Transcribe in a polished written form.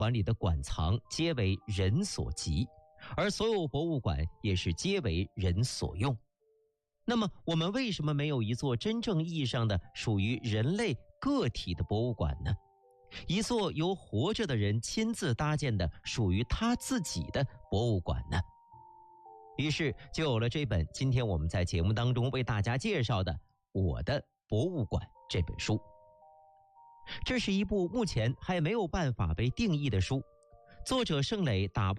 馆里的馆藏皆为人所及，而所有博物馆也是皆为人所用。那么我们为什么没有一座真正意义上的属于人类个体的博物馆呢？一座由活着的人亲自搭建的属于他自己的博物馆呢？于是就有了这本今天我们在节目当中为大家介绍的《我的博物馆》这本书。这是一部目前还没有办法被定义的书，作者盛磊打破